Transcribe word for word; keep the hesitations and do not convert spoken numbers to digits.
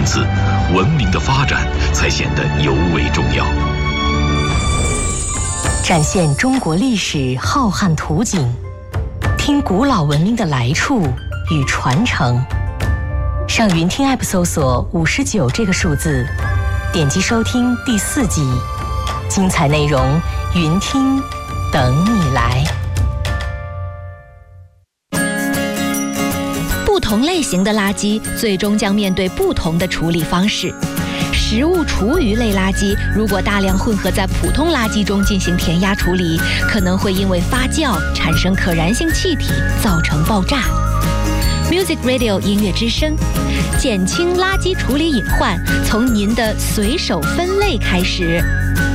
因此，文明的发展才显得尤为重要。 展现中国历史浩瀚图景，听古老文明的来处与传承。上云听 App 搜索五十九这个数字，点击收听第四季，精彩内容云听等你来。 不同类型的垃圾最终将面对不同的处理方式。食物厨余类垃圾如果大量混合在普通垃圾中进行填压处理，可能会因为发酵产生可燃性气体，造成爆炸。Music Radio 音乐之声，减轻垃圾处理隐患，从您的随手分类开始。